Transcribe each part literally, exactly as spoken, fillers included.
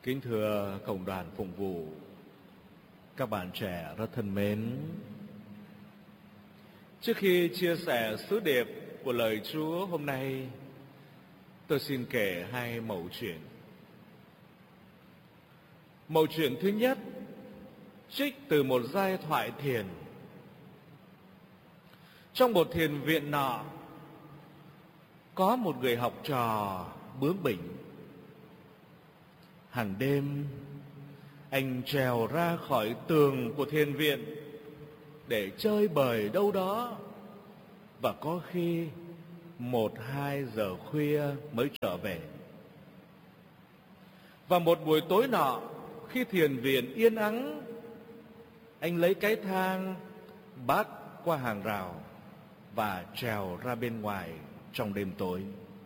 Kính thưa cộng đoàn phụng vụ, các bạn trẻ rất thân mến. Trước khi chia sẻ sứ điệp của lời Chúa hôm nay, tôi xin kể hai mẩu chuyện. Mẩu chuyện thứ nhất trích từ một giai thoại thiền. Trong một thiền viện nọ, có một người học trò bướng bỉnh. Hàng đêm, anh trèo ra khỏi tường của thiền viện để chơi bời đâu đó, và có khi một hai giờ khuya mới trở về. Và một buổi tối nọ, khi thiền viện yên ắng, anh lấy cái thang bắc qua hàng rào và trèo ra bên ngoài trong đêm tối.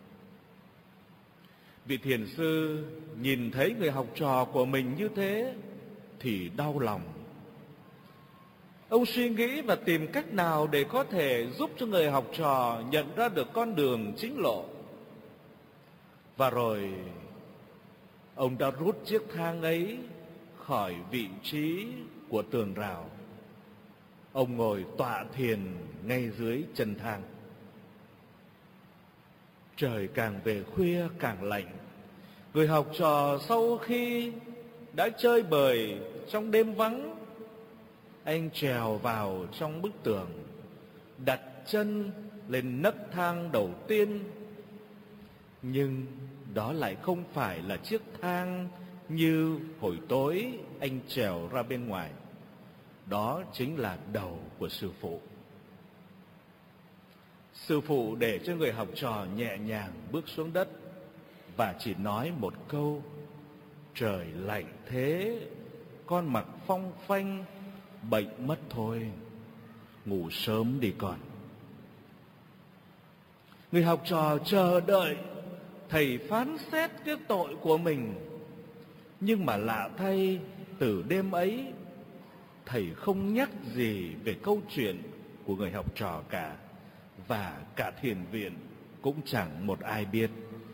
Vị thiền sư nhìn thấy người học trò của mình như thế thì đau lòng. Ông suy nghĩ và tìm cách nào để có thể giúp cho người học trò nhận ra được con đường chính lộ. Và rồi ông đã rút chiếc thang ấy khỏi vị trí của tường rào. Ông ngồi tọa thiền ngay dưới chân thang. Trời càng về khuya càng lạnh. Người học trò sau khi đã chơi bời trong đêm vắng, anh trèo vào trong bức tường, đặt chân lên nấc thang đầu tiên. Nhưng đó lại không phải là chiếc thang như hồi tối anh trèo ra bên ngoài. Đó chính là đầu của sư phụ. Sư phụ để cho người học trò nhẹ nhàng bước xuống đất và chỉ nói một câu: trời lạnh thế, con mặc phong phanh, bệnh mất thôi, ngủ sớm đi con. Người học trò chờ đợi thầy phán xét cái tội của mình. Nhưng mà lạ thay, từ đêm ấy thầy không nhắc gì về câu chuyện của người học trò cả, và cả thiền viện cũng chẳng một ai biết.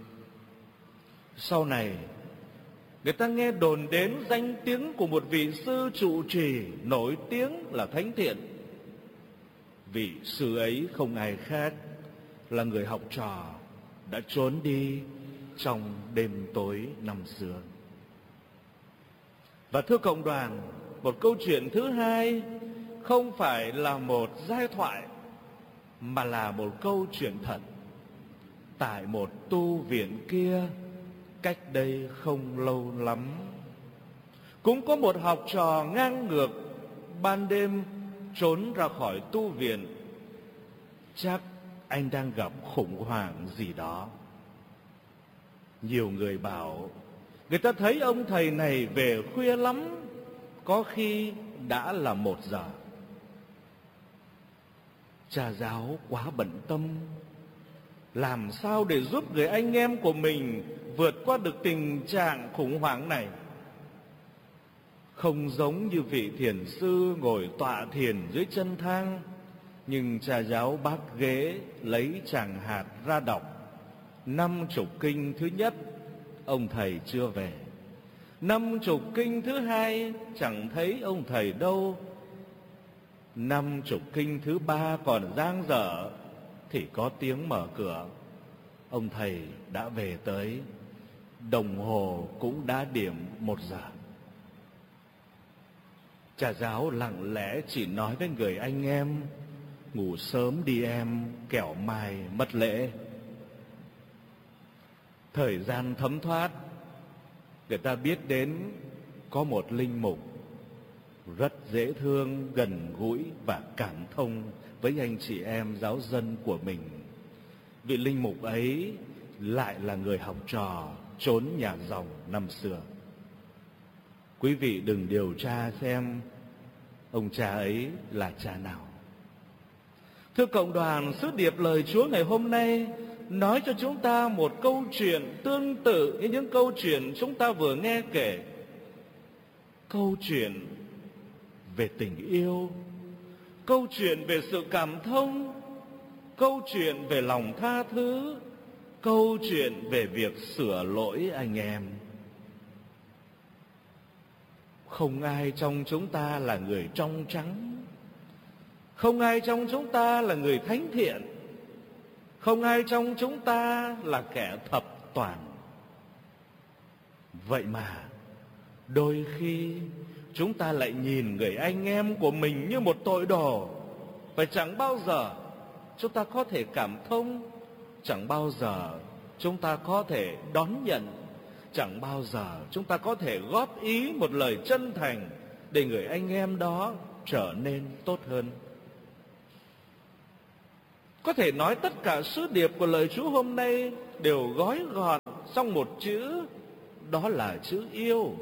Sau này, người ta nghe đồn đến danh tiếng của một vị sư trụ trì nổi tiếng là thánh thiện. Vị sư ấy không ai khác là người học trò đã trốn đi trong đêm tối năm xưa. Và thưa cộng đoàn, một câu chuyện thứ hai không phải là một giai thoại, mà là một câu chuyện thật. Tại một tu viện kia, cách đây không lâu lắm, cũng có một học trò ngang ngược ban đêm trốn ra khỏi tu viện. Chắc anh đang gặp khủng hoảng gì đó. Nhiều người bảo người ta thấy ông thầy này về khuya lắm, có khi đã là một giờ. Cha giáo quá bận tâm, làm sao để giúp người anh em của mình vượt qua được tình trạng khủng hoảng này. Không giống như vị thiền sư ngồi tọa thiền dưới chân thang, nhưng cha giáo bác ghế lấy tràng hạt ra đọc. Năm chục kinh thứ nhất, ông thầy chưa về. Năm chục kinh thứ hai, chẳng thấy ông thầy đâu. Năm chục kinh thứ ba còn dang dở thì có tiếng mở cửa. Ông thầy đã về tới. Đồng hồ cũng đã điểm một giờ. Cha giáo lặng lẽ chỉ nói với người anh em: ngủ sớm đi em, kẻo mai mất lễ. Thời gian thấm thoát, người ta biết đến có một linh mục rất dễ thương, gần gũi và cảm thông với anh chị em giáo dân của mình. Vị linh mục ấy lại là người học trò trốn nhà dòng năm xưa. Quý vị đừng điều tra xem ông cha ấy là cha nào. Thưa cộng đoàn, sứ điệp lời Chúa ngày hôm nay nói cho chúng ta một câu chuyện tương tự như những câu chuyện chúng ta vừa nghe kể. Câu chuyện về tình yêu, câu chuyện về sự cảm thông, câu chuyện về lòng tha thứ, câu chuyện về việc sửa lỗi anh em. không ai trong chúng ta là người trong trắng, không ai trong chúng ta là người thánh thiện, không ai trong chúng ta là kẻ thập toàn. Vậy mà đôi khi chúng ta lại nhìn người anh em của mình như một tội đồ, và chẳng bao giờ chúng ta có thể cảm thông, chẳng bao giờ chúng ta có thể đón nhận, chẳng bao giờ chúng ta có thể góp ý một lời chân thành để người anh em đó trở nên tốt hơn. Có thể nói tất cả sứ điệp của lời Chúa hôm nay đều gói gọn trong một chữ, đó là chữ yêu.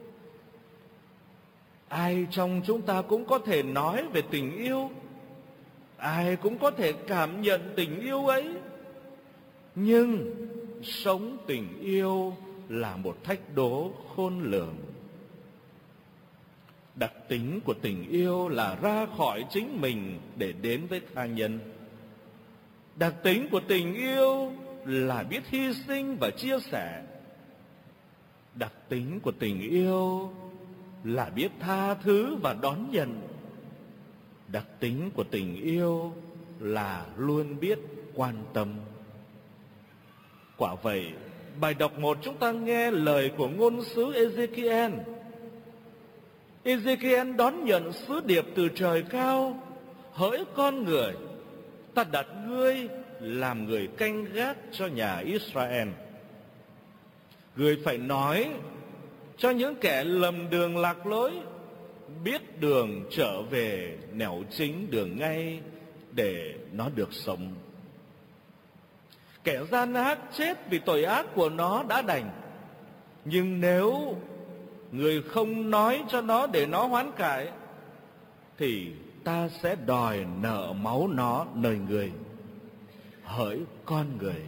Ai trong chúng ta cũng có thể nói về tình yêu, ai cũng có thể cảm nhận tình yêu ấy, nhưng sống tình yêu là một thách đố khôn lường. Đặc tính của tình yêu là ra khỏi chính mình để đến với tha nhân. Đặc tính của tình yêu là biết hy sinh và chia sẻ. Đặc tính của tình yêu là biết tha thứ và đón nhận. Đặc tính của tình yêu là luôn biết quan tâm. Quả vậy, bài đọc một chúng ta nghe lời của ngôn sứ Ê-dê-ki-en. Ê-dê-ki-en đón nhận sứ điệp từ trời cao: hỡi con người, ta đặt ngươi làm người canh gác cho nhà Israel. Ngươi phải nói cho những kẻ lầm đường lạc lối, biết đường trở về nẻo chính đường ngay để nó được sống. Kẻ gian ác chết vì tội ác của nó đã đành, nhưng nếu người không nói cho nó để nó hoán cải, thì ta sẽ đòi nợ máu nó nơi người. Hỡi con người.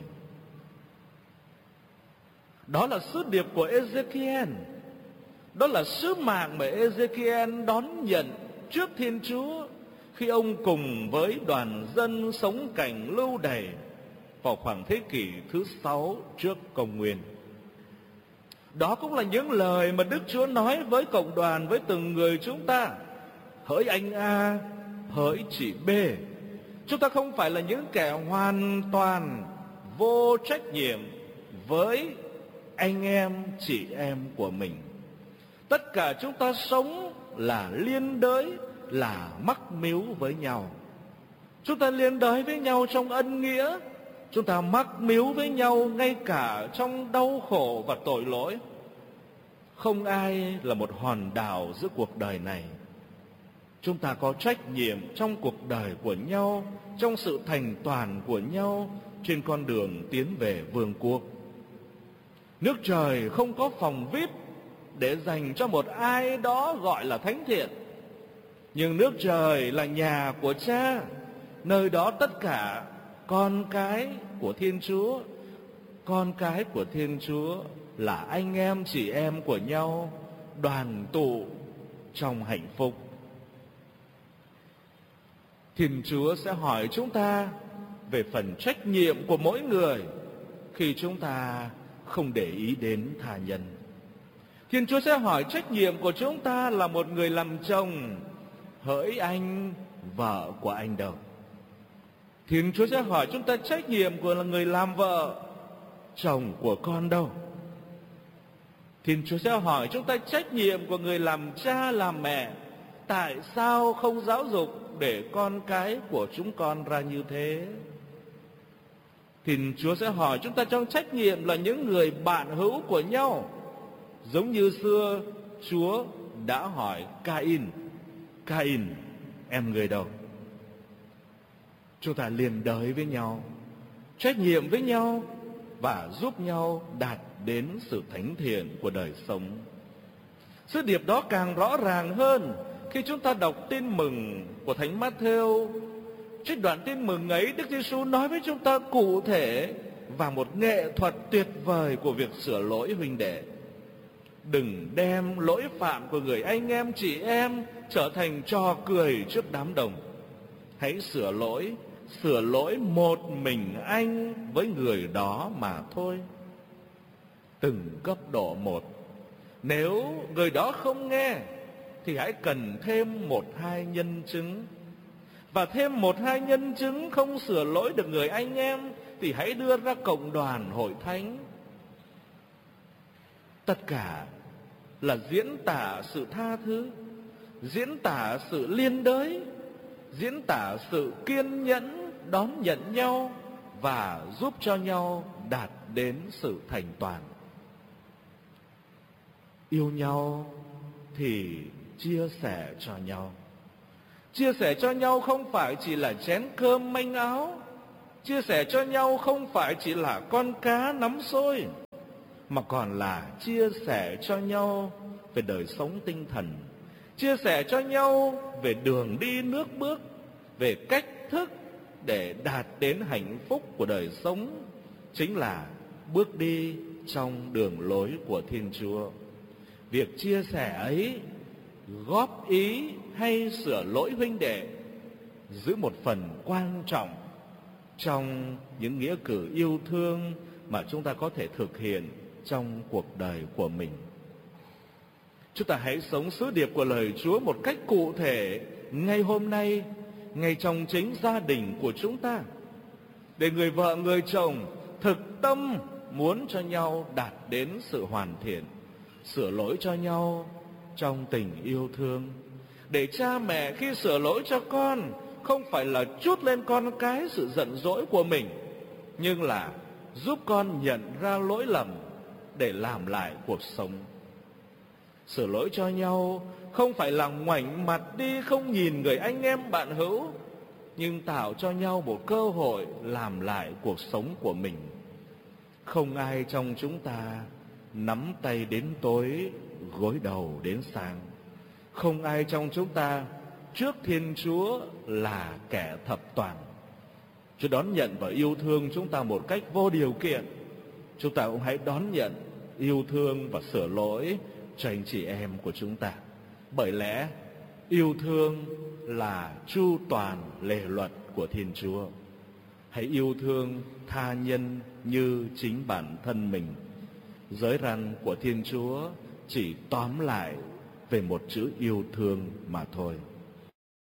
Đó là sứ điệp của Ê-dê-ki-en. Đó là sứ mạng mà Ê-dê-ki-en đón nhận trước Thiên Chúa khi ông cùng với đoàn dân sống cảnh lưu đày vào khoảng thế kỷ thứ sáu trước công nguyên. Đó cũng là những lời mà Đức Chúa nói với cộng đoàn, với từng người chúng ta: hỡi anh A, hỡi chị B, chúng ta không phải là những kẻ hoàn toàn vô trách nhiệm với anh em, chị em của mình. Tất cả chúng ta sống là liên đới, là mắc mếu với nhau. Chúng ta liên đới với nhau trong ân nghĩa, chúng ta mắc mếu với nhau ngay cả trong đau khổ và tội lỗi. Không ai là một hòn đảo giữa cuộc đời này. Chúng ta có trách nhiệm trong cuộc đời của nhau, trong sự thành toàn của nhau trên con đường tiến về vương quốc. Nước trời không có phòng vi ai pi để dành cho một ai đó gọi là thánh thiện, nhưng nước trời là nhà của Cha, nơi đó tất cả con cái của Thiên Chúa, con cái của Thiên Chúa là anh em chị em của nhau, đoàn tụ trong hạnh phúc. Thiên Chúa sẽ hỏi chúng ta về phần trách nhiệm của mỗi người khi chúng ta không để ý đến tha nhân. Thiên Chúa sẽ hỏi trách nhiệm của chúng ta là một người làm chồng: hỡi anh, vợ của anh đâu? Thiên Chúa sẽ hỏi chúng ta trách nhiệm của là người làm vợ: chồng của con đâu? Thiên Chúa sẽ hỏi chúng ta trách nhiệm của người làm cha làm mẹ: tại sao không giáo dục để con cái của chúng con ra như thế? Thiên Chúa sẽ hỏi chúng ta trong trách nhiệm là những người bạn hữu của nhau, giống như xưa Chúa đã hỏi Ca-in: Ca-in, em người đâu? Chúng ta liền đới với nhau, trách nhiệm với nhau và giúp nhau đạt đến sự thánh thiện của đời sống. Sứ điệp đó càng rõ ràng hơn khi chúng ta đọc tin mừng của Thánh Mát-thêu. Trên đoạn tin mừng ấy, Đức Giêsu nói với chúng ta cụ thể và một nghệ thuật tuyệt vời của việc sửa lỗi huynh đệ. Đừng đem lỗi phạm của người anh em chị em trở thành trò cười trước đám đông. Hãy sửa lỗi, sửa lỗi một mình anh với người đó mà thôi. Từng cấp độ một. Nếu người đó không nghe thì hãy cần thêm một hai nhân chứng. Và thêm một hai nhân chứng không sửa lỗi được người anh em thì hãy đưa ra cộng đoàn hội thánh. Tất cả là diễn tả sự tha thứ, diễn tả sự liên đới, diễn tả sự kiên nhẫn đón nhận nhau và giúp cho nhau đạt đến sự thành toàn. Yêu nhau thì chia sẻ cho nhau. Chia sẻ cho nhau không phải chỉ là chén cơm manh áo. Chia sẻ cho nhau không phải chỉ là con cá nắm xôi, mà còn là chia sẻ cho nhau về đời sống tinh thần, chia sẻ cho nhau về đường đi nước bước, về cách thức để đạt đến hạnh phúc của đời sống, chính là bước đi trong đường lối của Thiên Chúa. Việc chia sẻ ấy, góp ý hay sửa lỗi huynh đệ, giữ một phần quan trọng trong những nghĩa cử yêu thương mà chúng ta có thể thực hiện trong cuộc đời của mình. Chúng ta hãy sống sứ điệp của lời Chúa một cách cụ thể ngay hôm nay, ngay trong chính gia đình của chúng ta, để người vợ người chồng thực tâm muốn cho nhau đạt đến sự hoàn thiện, sửa lỗi cho nhau trong tình yêu thương. Để cha mẹ khi sửa lỗi cho con không phải là trút lên con cái sự giận dỗi của mình, nhưng là giúp con nhận ra lỗi lầm để làm lại cuộc sống. Sửa lỗi cho nhau không phải là ngoảnh mặt đi không nhìn người anh em bạn hữu, nhưng tạo cho nhau một cơ hội làm lại cuộc sống của mình. Không ai trong chúng ta nắm tay đến tối, gối đầu đến sáng. Không ai trong chúng ta trước Thiên Chúa là kẻ thập toàn. Chúa đón nhận và yêu thương chúng ta một cách vô điều kiện. Chúng ta cũng hãy đón nhận, yêu thương và sửa lỗi cho anh chị em của chúng ta. Bởi lẽ yêu thương là chu toàn lề luật của Thiên Chúa. Hãy yêu thương tha nhân như chính bản thân mình. Giới răn của Thiên Chúa chỉ tóm lại về một chữ yêu thương mà thôi.